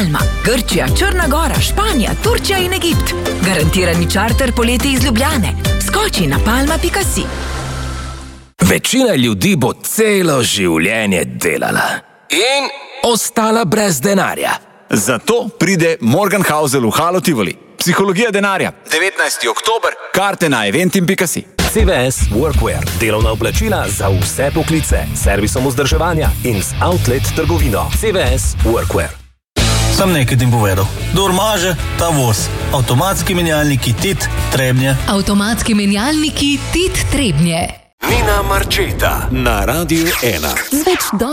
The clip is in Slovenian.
Palma, Grčija, Črna Gora, Španija, Turčija in Egipt. Garantirani čarter poleti iz Ljubljane. Skoči na palma.si. Večina ljudi bo celo življenje delala in ostala brez denarja. Zato pride Morgenhausel v Halo Tivoli. Psihologija denarja. 19. oktober. Karte na eventim.si. CVS Workwear. Delovna oblačila za vse poklice. Servisom vzdrževanja in z outlet trgovino. CVS Workwear. Sam nekaj tim povedal. Kdor maže, ta voz. Avtomatski menjalniki TIT Trebnje. Avtomatski menjalniki TIT Trebnje. Nina Marčeta na Radiu 1.